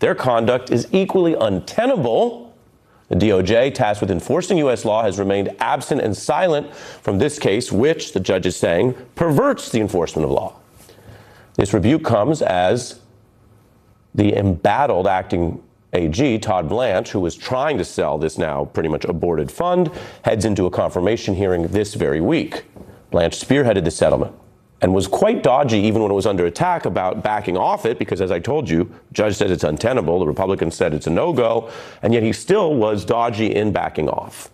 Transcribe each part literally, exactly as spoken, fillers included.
their conduct is equally untenable. The D O J, tasked with enforcing U S law, has remained absent and silent from this case, which, the judge is saying, perverts the enforcement of law. This rebuke comes as the embattled acting A G, Todd Blanche, who was trying to sell this now pretty much aborted fund, heads into a confirmation hearing this very week. Blanche spearheaded the settlement and was quite dodgy even when it was under attack about backing off it, because, as I told you, the judge said it's untenable, the Republicans said it's a no-go, and yet he still was dodgy in backing off.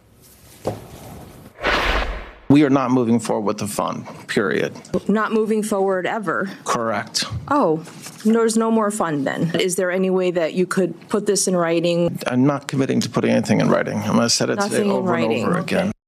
We are not moving forward with the fund, period. Not moving forward ever? Correct. Oh, there's no more fund then. Is there any way that you could put this in writing? I'm not committing to putting anything in writing. I'm going to say it Nothing today over writing. and over Okay. again.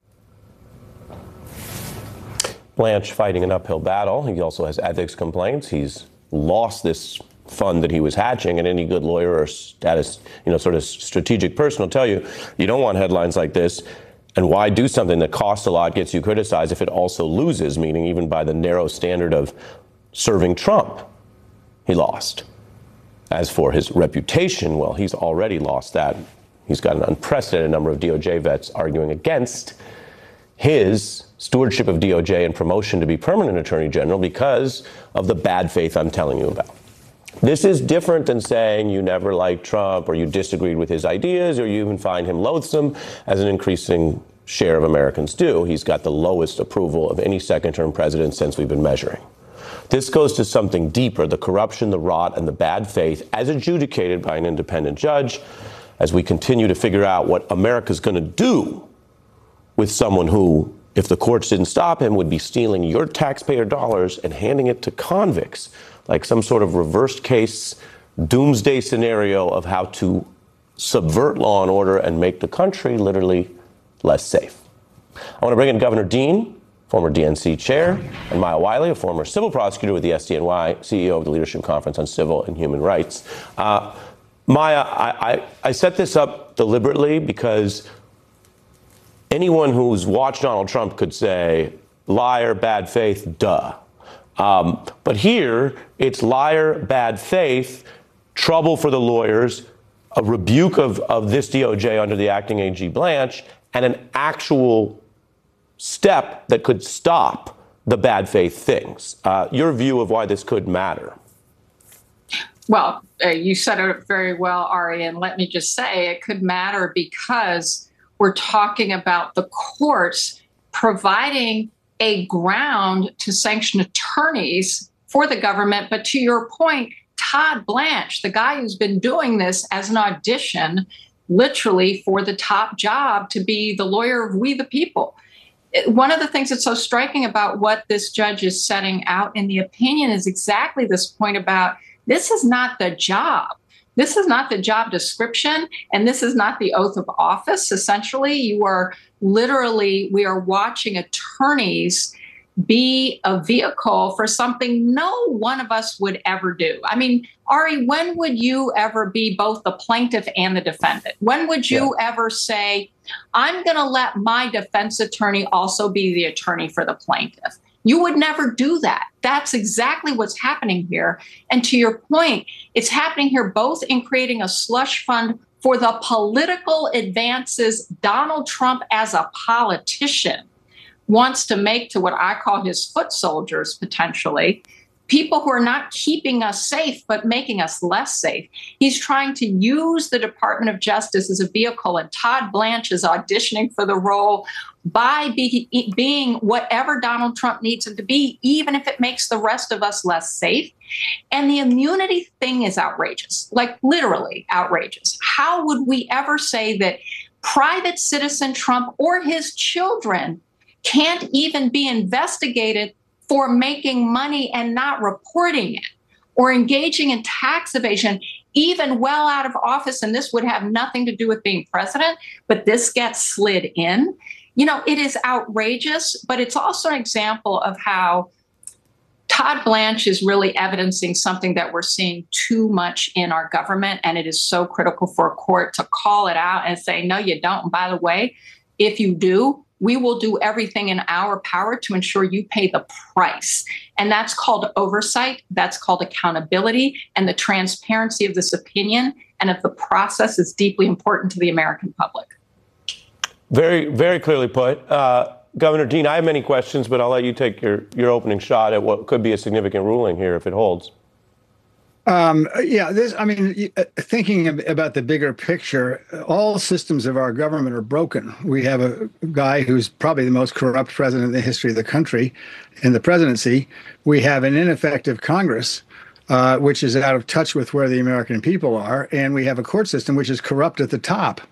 Blanche fighting an uphill battle. He also has ethics complaints. He's lost this fund that he was hatching, and any good lawyer or status, you know, sort of strategic person will tell you, you don't want headlines like this. And why do something that costs a lot, gets you criticized, if it also loses, meaning even by the narrow standard of serving Trump, he lost. As for his reputation, well, he's already lost that. He's got an unprecedented number of D O J vets arguing against his stewardship of D O J and promotion to be permanent attorney general because of the bad faith I'm telling you about. This is different than saying you never liked Trump or you disagreed with his ideas or you even find him loathsome, as an increasing share of Americans do. He's got the lowest approval of any second-term president since we've been measuring. This goes to something deeper, the corruption, the rot, and the bad faith as adjudicated by an independent judge, as we continue to figure out what America's going to do with someone who, if the courts didn't stop him, would be stealing your taxpayer dollars and handing it to convicts, like some sort of reversed case doomsday scenario of how to subvert law and order and make the country literally less safe. I want to bring in Governor Dean, former D N C chair, and Maya Wiley, a former civil prosecutor with the S D N Y, C E O of the Leadership Conference on Civil and Human Rights. Uh, Maya, I, I, I set this up deliberately because anyone who's watched Donald Trump could say, liar, bad faith, duh. Um, but here, it's liar, bad faith, trouble for the lawyers, a rebuke of, of this D O J under the acting A G Blanche, and an actual step that could stop the bad faith things. Uh, your view of why this could matter? Well, uh, you said it very well, Ari, and let me just say it could matter because we're talking about the courts providing a ground to sanction attorneys for the government. But to your point, Todd Blanche, the guy who's been doing this as an audition, literally for the top job to be the lawyer of we the people. One of the things that's so striking about what this judge is setting out in the opinion is exactly this point about this is not the job. This is not the job description, and this is not the oath of office. Essentially, you are literally, we are watching attorneys be a vehicle for something no one of us would ever do. I mean, Ari, when would you ever be both the plaintiff and the defendant? When would you yeah. ever say, I'm going to let my defense attorney also be the attorney for the plaintiff? You would never do that. That's exactly what's happening here. And to your point, it's happening here both in creating a slush fund for the political advances Donald Trump as a politician wants to make to what I call his foot soldiers, potentially, people who are not keeping us safe, but making us less safe. He's trying to use the Department of Justice as a vehicle, and Todd Blanche is auditioning for the role by be, being whatever Donald Trump needs him to be, even if it makes the rest of us less safe. And the immunity thing is outrageous, like literally outrageous. How would we ever say that private citizen Trump or his children can't even be investigated for making money and not reporting it, or engaging in tax evasion, even well out of office? And this would have nothing to do with being president, but this gets slid in. You know, it is outrageous, but it's also an example of how Todd Blanche is really evidencing something that we're seeing too much in our government. And it is so critical for a court to call it out and say, no, you don't. And by the way, if you do, we will do everything in our power to ensure you pay the price. And that's called oversight. That's called accountability. And the transparency of this opinion and of the process is deeply important to the American public. Very, very clearly put. Uh, Governor Dean, I have many questions, but I'll let you take your, your opening shot at what could be a significant ruling here if it holds. Um, yeah, this, I mean, thinking about the bigger picture, all systems of our government are broken. We have a guy who's probably the most corrupt president in the history of the country in the presidency. We have an ineffective Congress, uh, which is out of touch with where the American people are. And we have a court system which is corrupt at the top.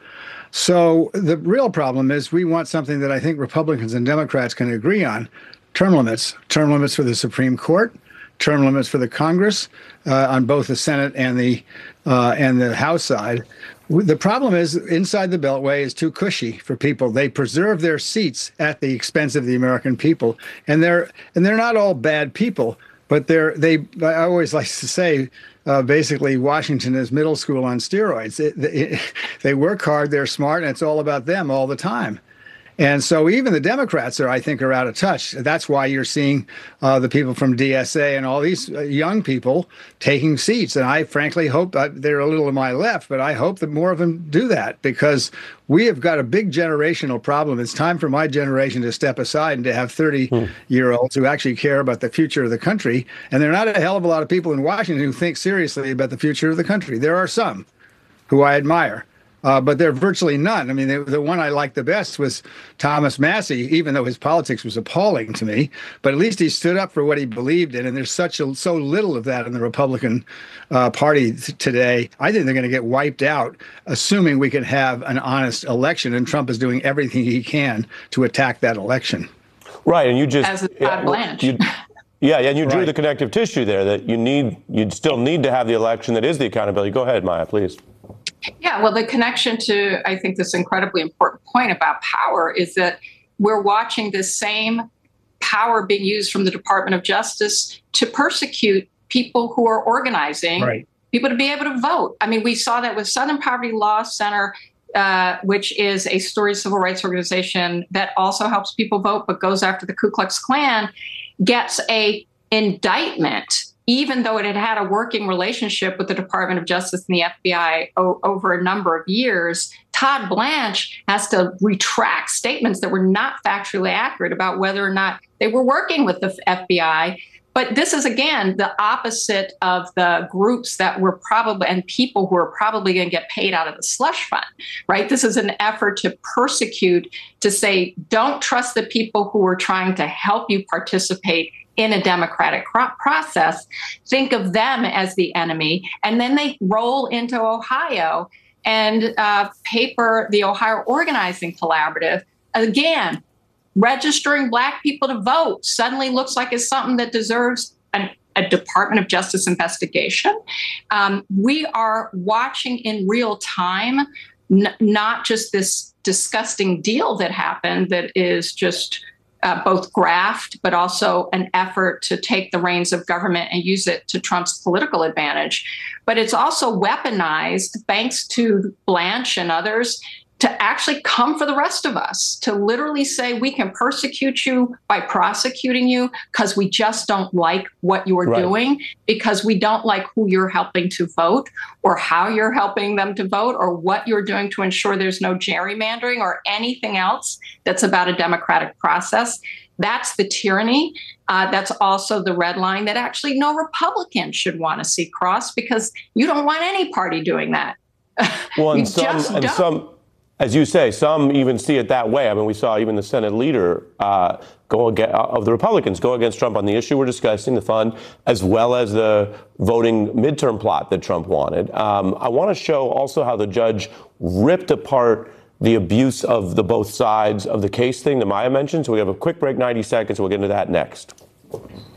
So the real problem is we want something that I think Republicans and Democrats can agree on: term limits, term limits for the Supreme Court, term limits for the Congress uh, on both the Senate and the uh, and the House side. The problem is inside the Beltway is too cushy for people. They preserve their seats at the expense of the American people, and they're and they're not all bad people, but they're they. I always like to say, uh, basically, Washington is middle school on steroids. It, it, they work hard, they're smart, and it's all about them all the time. And so even the Democrats are, I think, are out of touch. That's why you're seeing uh, the people from D S A and all these uh, young people taking seats. And I frankly hope uh, they're a little to my left, but I hope that more of them do that, because we have got a big generational problem. It's time for my generation to step aside and to have thirty-year-olds who actually care about the future of the country. And there are not a hell of a lot of people in Washington who think seriously about the future of the country. There are some who I admire. Uh, but there are virtually none. I mean, the, the one I liked the best was Thomas Massie, even though his politics was appalling to me. But at least he stood up for what he believed in. And there's such a, so little of that in the Republican uh, Party t- today. I think they're going to get wiped out, assuming we can have an honest election. And Trump is doing everything he can to attack that election. Right. And you just. As a Todd Blanche. You, yeah. And you drew Right. the connective tissue there that you need, you'd still need to have the election that is the accountability. Go ahead, Maya, please. Yeah, well, the connection to, I think, this incredibly important point about power is that we're watching this same power being used from the Department of Justice to persecute people who are organizing, Right. people to be able to vote. I mean, we saw that with Southern Poverty Law Center, uh, which is a storied civil rights organization that also helps people vote, but goes after the Ku Klux Klan, gets a indictment, even though it had had a working relationship with the Department of Justice and the F B I o- over a number of years. Todd Blanche has to retract statements that were not factually accurate about whether or not they were working with the F B I. But this is, again, the opposite of the groups that were probably, and people who are probably going to get paid out of the slush fund, right? This is an effort to persecute, to say, don't trust the people who are trying to help you participate in a democratic process. Think of them as the enemy. And then they roll into Ohio and uh, paper the Ohio Organizing Collaborative. Again, registering Black people to vote suddenly looks like it's something that deserves an, a Department of Justice investigation. Um, we are watching in real time, n- not just this disgusting deal that happened that is just Uh, both graft, but also an effort to take the reins of government and use it to Trump's political advantage. But it's also weaponized, thanks to Blanche and others, to actually come for the rest of us, to literally say we can persecute you by prosecuting you because we just don't like what you're Right. doing, because we don't like who you're helping to vote or how you're helping them to vote or what you're doing to ensure there's no gerrymandering or anything else that's about a democratic process. That's the tyranny. Uh, that's also the red line that actually no Republican should want to see crossed, because you don't want any party doing that. Well, You and some, just and don't. some, as you say, some even see it that way. I mean, we saw even the Senate leader uh, go against, of the Republicans go against Trump on the issue we're discussing, the fund, as well as the voting midterm plot that Trump wanted. Um, I want to show also how the judge ripped apart the abuse of the both sides of the case thing that Maya mentioned. So we have a quick break, ninety seconds. We'll get into that next.